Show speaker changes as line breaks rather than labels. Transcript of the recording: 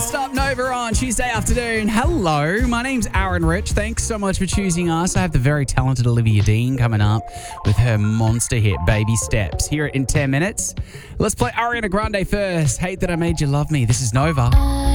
Non-stop Nova on Tuesday afternoon. Hello, my name's Aaron Rich. Thanks so much for choosing us. I have the very talented Olivia Dean coming up with her monster hit, Baby Steps. Hear it in 10 minutes. Let's play Ariana Grande first. Hate That I Made You Love Me. This is Nova.